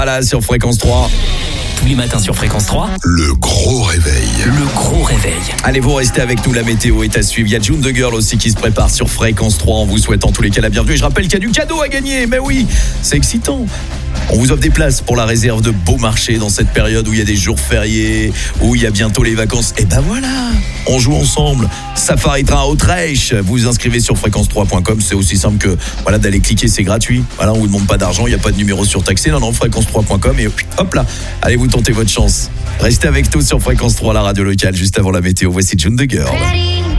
Voilà, sur Fréquence 3. Tous les matins sur Fréquence 3. Le gros réveil. Le gros réveil. Allez, vous restez avec nous, la météo est à suivre. Il y a June the Girl aussi qui se prépare sur Fréquence 3 en vous souhaitant tous les cas la bienvenue. Et je rappelle qu'il y a du cadeau à gagner, mais oui, c'est excitant. On vous offre des places pour la réserve de Beaumarchais dans cette période où il y a des jours fériés, où il y a bientôt les vacances. Et ben voilà, on joue ensemble. Safari Train à Autrèche. Vous vous inscrivez sur fréquence3.com. C'est aussi simple que voilà, d'aller cliquer, c'est gratuit. Voilà, on vous demande pas d'argent, il n'y a pas de numéro surtaxé. Non, fréquence3.com et hop là, allez vous tenter votre chance. Restez avec nous sur Fréquence 3, la radio locale, juste avant la météo. Voici June the Girl.